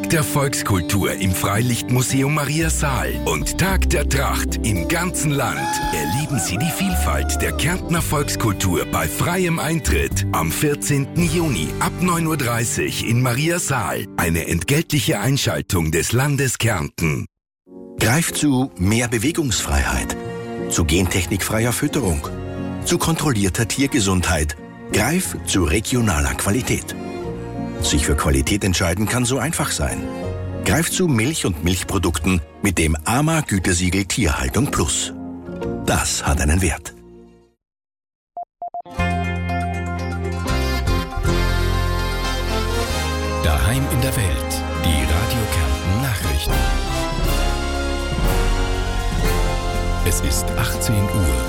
Tag der Volkskultur im Freilichtmuseum Maria Saal und Tag der Tracht im ganzen Land. Erleben Sie die Vielfalt der Kärntner Volkskultur bei freiem Eintritt am 14. Juni ab 9.30 Uhr in Maria Saal. Eine entgeltliche Einschaltung des Landes Kärnten. Greif zu mehr Bewegungsfreiheit, zu gentechnikfreier Fütterung, zu kontrollierter Tiergesundheit. Greif zu regionaler Qualität. Sich für Qualität entscheiden kann so einfach sein. Greif zu Milch und Milchprodukten mit dem AMA-Gütesiegel Tierhaltung Plus. Das hat einen Wert. Daheim in der Welt. Die Radio Kärnten Nachrichten. Es ist 18 Uhr.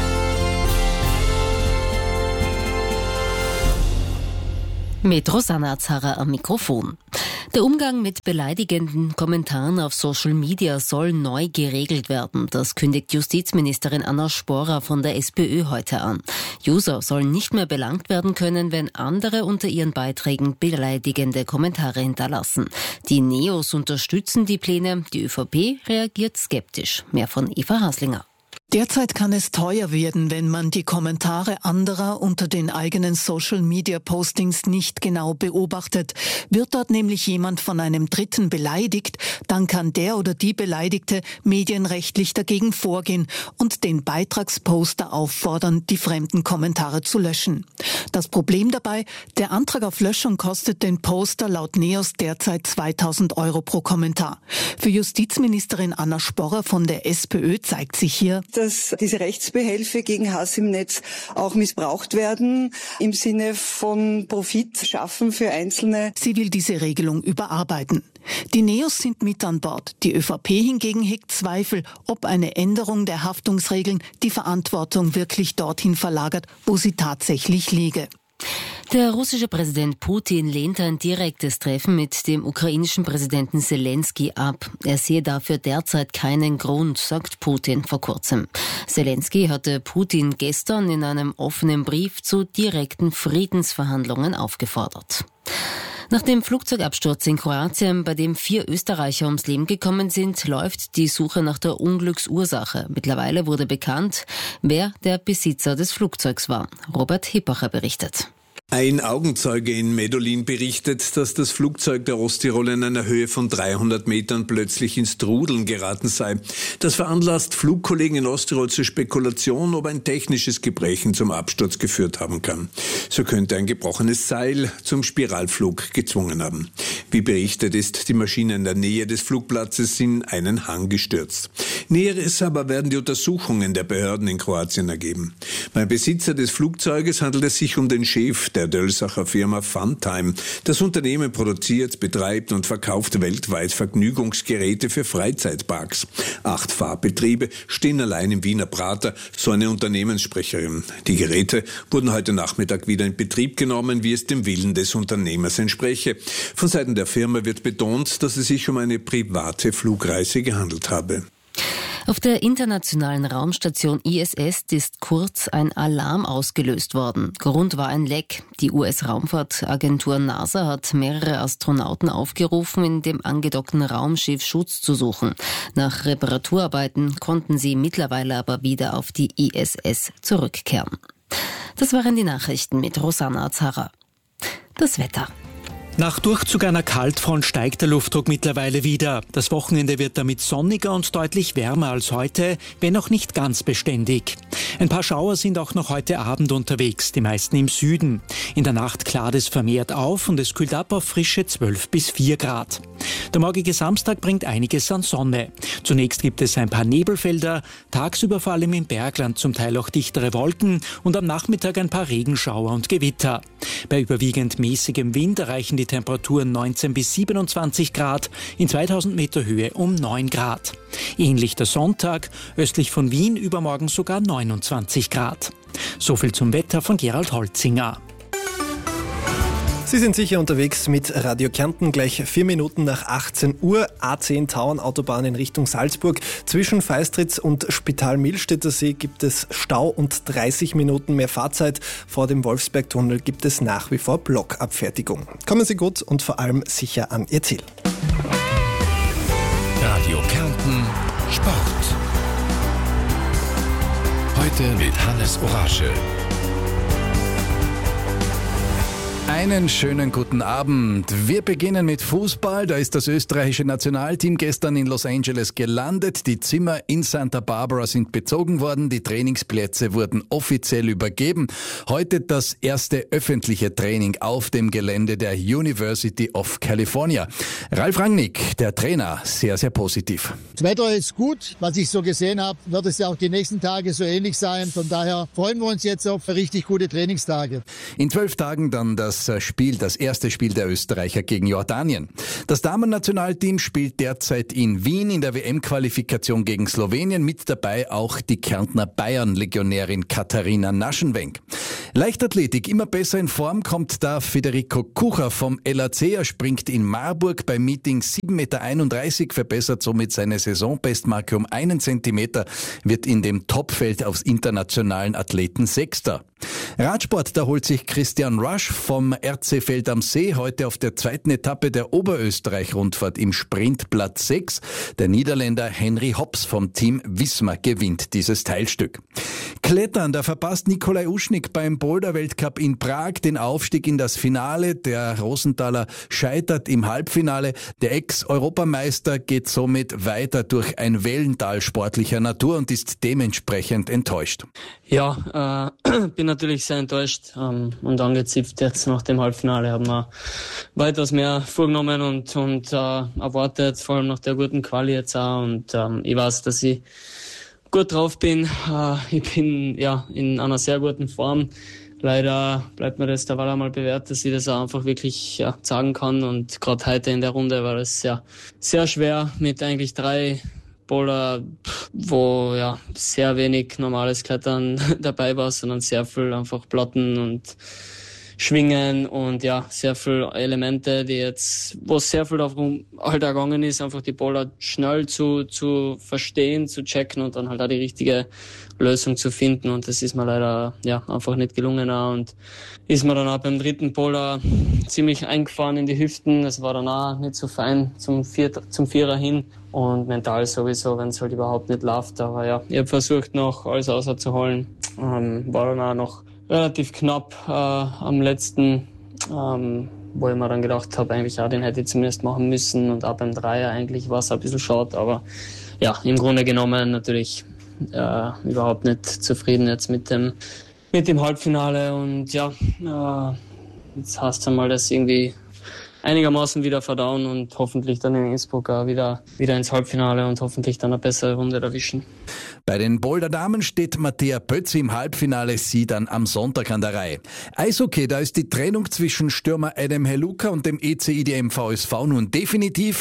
Mit Rosanna Azara am Mikrofon. Der Umgang mit beleidigenden Kommentaren auf Social Media soll neu geregelt werden. Das kündigt Justizministerin Anna Sporer von der SPÖ heute an. User sollen nicht mehr belangt werden können, wenn andere unter ihren Beiträgen beleidigende Kommentare hinterlassen. Die Neos unterstützen die Pläne, die ÖVP reagiert skeptisch. Mehr von Eva Haslinger. Derzeit kann es teuer werden, wenn man die Kommentare anderer unter den eigenen Social-Media-Postings nicht genau beobachtet. Wird dort nämlich jemand von einem Dritten beleidigt, dann kann der oder die Beleidigte medienrechtlich dagegen vorgehen und den Beitragsposter auffordern, die fremden Kommentare zu löschen. Das Problem dabei, der Antrag auf Löschung kostet den Poster laut Neos derzeit 2.000 € pro Kommentar. Für Justizministerin Anna Sporer von der SPÖ zeigt sich hier, dass diese Rechtsbehelfe gegen Hass im Netz auch missbraucht werden, im Sinne von Profit schaffen für Einzelne. Sie will diese Regelung überarbeiten. Die Neos sind mit an Bord. Die ÖVP hingegen hegt Zweifel, ob eine Änderung der Haftungsregeln die Verantwortung wirklich dorthin verlagert, wo sie tatsächlich liege. Der russische Präsident Putin lehnt ein direktes Treffen mit dem ukrainischen Präsidenten Selenskyj ab. Er sehe dafür derzeit keinen Grund, sagt Putin vor kurzem. Selenskyj hatte Putin gestern in einem offenen Brief zu direkten Friedensverhandlungen aufgefordert. Nach dem Flugzeugabsturz in Kroatien, bei dem 4 Österreicher ums Leben gekommen sind, läuft die Suche nach der Unglücksursache. Mittlerweile wurde bekannt, wer der Besitzer des Flugzeugs war. Robert Hippacher berichtet. Ein Augenzeuge in Medulin berichtet, dass das Flugzeug der Osttirol in einer Höhe von 300 Metern plötzlich ins Trudeln geraten sei. Das veranlasst Flugkollegen in Osttirol zur Spekulation, ob ein technisches Gebrechen zum Absturz geführt haben kann. So könnte ein gebrochenes Seil zum Spiralflug gezwungen haben. Wie berichtet ist die Maschine in der Nähe des Flugplatzes in einen Hang gestürzt. Näheres aber werden die Untersuchungen der Behörden in Kroatien ergeben. Beim Besitzer des Flugzeuges handelt es sich um den Chef der Dölsacher Firma Funtime. Das Unternehmen produziert, betreibt und verkauft weltweit Vergnügungsgeräte für Freizeitparks. 8 Fahrbetriebe stehen allein im Wiener Prater, so eine Unternehmenssprecherin. Die Geräte wurden heute Nachmittag wieder in Betrieb genommen, wie es dem Willen des Unternehmers entspreche. Von Seiten der Firma wird betont, dass es sich um eine private Flugreise gehandelt habe. Auf der internationalen Raumstation ISS ist kurz ein Alarm ausgelöst worden. Grund war ein Leck. Die US-Raumfahrtagentur NASA hat mehrere Astronauten aufgerufen, in dem angedockten Raumschiff Schutz zu suchen. Nach Reparaturarbeiten konnten sie mittlerweile aber wieder auf die ISS zurückkehren. Das waren die Nachrichten mit Rosanna Azara. Das Wetter. Nach Durchzug einer Kaltfront steigt der Luftdruck mittlerweile wieder. Das Wochenende wird damit sonniger und deutlich wärmer als heute, wenn auch nicht ganz beständig. Ein paar Schauer sind auch noch heute Abend unterwegs, die meisten im Süden. In der Nacht klart es vermehrt auf und es kühlt ab auf frische 12 bis 4 Grad. Der morgige Samstag bringt einiges an Sonne. Zunächst gibt es ein paar Nebelfelder, tagsüber vor allem im Bergland zum Teil auch dichtere Wolken und am Nachmittag ein paar Regenschauer und Gewitter. Bei überwiegend mäßigem Wind erreichen die Temperaturen 19 bis 27 Grad, in 2000 Meter Höhe um 9 Grad. Ähnlich der Sonntag, östlich von Wien übermorgen sogar 29 Grad. So viel zum Wetter von Gerald Holzinger. Sie sind sicher unterwegs mit Radio Kärnten, gleich 4 Minuten nach 18 Uhr, A10 Tauernautobahn in Richtung Salzburg. Zwischen Feistritz und Spital Millstätter See gibt es Stau und 30 Minuten mehr Fahrzeit. Vor dem Wolfsbergtunnel gibt es nach wie vor Blockabfertigung. Kommen Sie gut und vor allem sicher an Ihr Ziel. Radio Kärnten Sport. Heute mit Hannes Oraschel. Einen schönen guten Abend. Wir beginnen mit Fußball. Da ist das österreichische Nationalteam gestern in Los Angeles gelandet. Die Zimmer in Santa Barbara sind bezogen worden. Die Trainingsplätze wurden offiziell übergeben. Heute das erste öffentliche Training auf dem Gelände der University of California. Ralf Rangnick, der Trainer, sehr, sehr positiv. Das Wetter ist gut. Was ich so gesehen habe, wird es ja auch die nächsten Tage so ähnlich sein. Von daher freuen wir uns jetzt auf richtig gute Trainingstage. In 12 Tagen dann das erste Spiel der Österreicher gegen Jordanien. Das Damen-Nationalteam spielt derzeit in Wien in der WM-Qualifikation gegen Slowenien, mit dabei auch die Kärntner Bayern-Legionärin Katharina Naschenwenk. Leichtathletik, immer besser in Form kommt da Federico Kucher vom LAC. Er springt in Marburg beim Meeting 7,31 Meter, verbessert somit seine Saisonbestmarke um 1 Zentimeter, wird in dem Topfeld aufs internationalen Athleten Sechster. Radsport, da holt sich Christian Rush vom RC Feld am See heute auf der zweiten Etappe der Oberösterreich-Rundfahrt im Sprint Platz 6. Der Niederländer Henry Hobbs vom Team Wismar gewinnt dieses Teilstück. Klettern, da verpasst Nikolai Uschnik beim Boulder-Weltcup in Prag den Aufstieg in das Finale. Der Rosenthaler scheitert im Halbfinale. Der Ex-Europameister geht somit weiter durch ein Wellental sportlicher Natur und ist dementsprechend enttäuscht. Ja, bin natürlich sehr enttäuscht und angezipft jetzt nach dem Halbfinale. Haben wir weitaus mehr vorgenommen und erwartet, vor allem nach der guten Quali jetzt auch. Und ich weiß, dass ich gut drauf bin. Ich bin ja in einer sehr guten Form. Leider bleibt mir das derweil einmal bewährt, dass ich das auch einfach wirklich sagen kann. Und gerade heute in der Runde war das sehr schwer mit eigentlich 3 Boulder, wo sehr wenig normales Klettern dabei war, sondern sehr viel einfach Platten und Schwingen und sehr viele Elemente, wo sehr viel darum halt ergangen ist, einfach die Boulder schnell zu verstehen, zu checken und dann halt auch die richtige Lösung zu finden. Und das ist mir leider einfach nicht gelungen. Und ist mir dann auch beim 3. Boulder ziemlich eingefahren in die Hüften. Das war dann auch nicht so fein zum Vierer hin. Und mental sowieso, wenn es halt überhaupt nicht läuft. Aber ich habe versucht, noch alles rauszuholen. War dann auch noch relativ knapp am letzten, wo ich mir dann gedacht habe, eigentlich den hätte ich zumindest machen müssen. Und auch beim Dreier eigentlich war es ein bisschen schade. Aber im Grunde genommen natürlich überhaupt nicht zufrieden jetzt mit dem Halbfinale. Und jetzt heißt es einmal, das irgendwie einigermaßen wieder verdauen und hoffentlich dann in Innsbruck wieder ins Halbfinale und hoffentlich dann eine bessere Runde erwischen. Bei den Boulder-Damen steht Mattea Pötzi im Halbfinale, sie dann am Sonntag an der Reihe. Eishockey, da ist die Trennung zwischen Stürmer Adam Heluka und dem ECIDM VSV nun definitiv.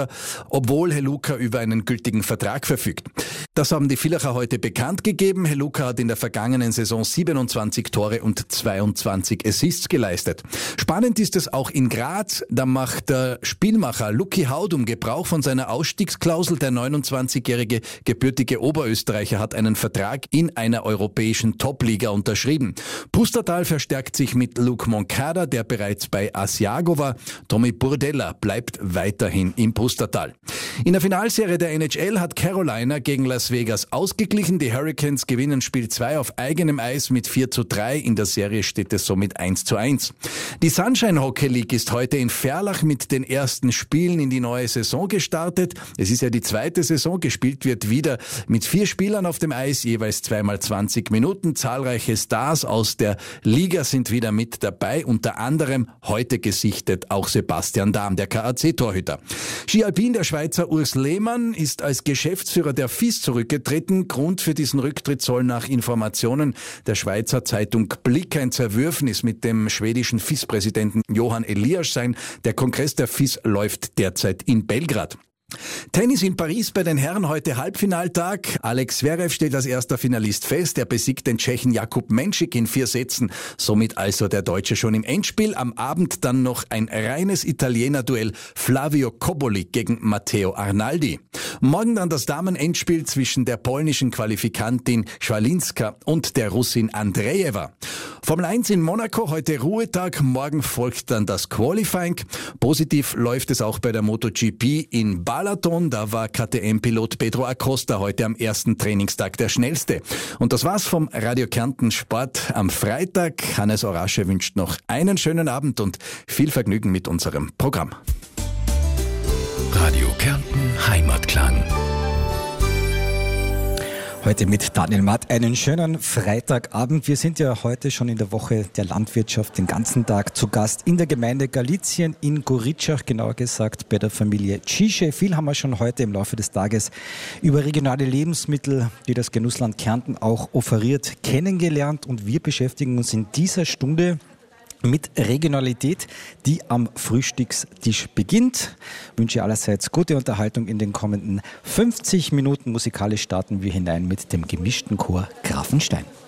Obwohl Heluka über einen gültigen Vertrag verfügt. Das haben die Villacher heute bekannt gegeben. Heluka hat in der vergangenen Saison 27 Tore und 22 Assists geleistet. Spannend ist es auch in Graz. Da macht der Spielmacher Luki Haudum Gebrauch von seiner Ausstiegsklausel. Der 29-jährige gebürtige Oberösterreicher hat einen Vertrag in einer europäischen Top-Liga unterschrieben. Pustertal verstärkt sich mit Luke Moncada, der bereits bei Asiago war. Tommy Burdella bleibt weiterhin im Pustertal. In der Finalserie der NHL hat Carolina gegen Las Vegas ausgeglichen. Die Hurricanes gewinnen Spiel 2 auf eigenem Eis mit 4:3. In der Serie steht es somit 1:1. Die Sunshine Hockey League ist heute in Ferlach mit den ersten Spielen in die neue Saison gestartet. Es ist ja die zweite Saison. Gespielt wird wieder mit 4 Spielern auf dem Eis, jeweils 2x20 Minuten. Zahlreiche Stars aus der Liga sind wieder mit dabei. Unter anderem heute gesichtet auch Sebastian Dahm, der KAC-Torhüter. Ski Alpin, der Schweizer Urs Lehmann ist als Geschäftsführer der FIS zurückgetreten. Grund für diesen Rücktritt soll nach Informationen der Schweizer Zeitung Blick ein Zerwürfnis mit dem schwedischen FIS-Präsidenten Johan Elias sein. Der Kongress der FIS läuft derzeit in Belgrad. Tennis in Paris bei den Herren heute Halbfinaltag. Alex Zverev steht als erster Finalist fest. Er besiegt den Tschechen Jakub Menšik in 4 Sätzen. Somit also der Deutsche schon im Endspiel. Am Abend dann noch ein reines Italiener-Duell. Flavio Koboli gegen Matteo Arnaldi. Morgen dann das Damen-Endspiel zwischen der polnischen Qualifikantin Schwalinska und der Russin Andreeva. Formel 1 in Monaco, heute Ruhetag. Morgen folgt dann das Qualifying. Positiv läuft es auch bei der MotoGP in Bahrain. Marathon, da war KTM-Pilot Pedro Acosta heute am ersten Trainingstag der schnellste. Und das war's vom Radio Kärnten Sport am Freitag. Hannes Orasche wünscht noch einen schönen Abend und viel Vergnügen mit unserem Programm. Radio Kärnten Heimatklang. Heute mit Daniel Matt einen schönen Freitagabend. Wir sind ja heute schon in der Woche der Landwirtschaft den ganzen Tag zu Gast in der Gemeinde Galizien in Goritschach, genauer gesagt bei der Familie Tschiche. Viel haben wir schon heute im Laufe des Tages über regionale Lebensmittel, die das Genussland Kärnten auch offeriert, kennengelernt. Und wir beschäftigen uns in dieser Stunde mit Regionalität, die am Frühstückstisch beginnt. Ich wünsche allerseits gute Unterhaltung in den kommenden 50 Minuten. Musikalisch starten wir hinein mit dem gemischten Chor Grafenstein.